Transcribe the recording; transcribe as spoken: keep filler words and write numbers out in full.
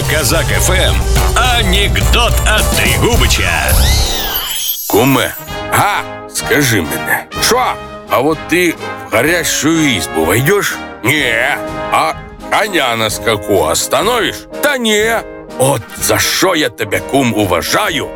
Казак еф ем анекдот от Тригубича. Куме, а, скажи мене, що? А вот ты в горящую избу войдешь? Не. А коня на скаку остановишь? Да не. Вот за что я тебя, кум, уважаю.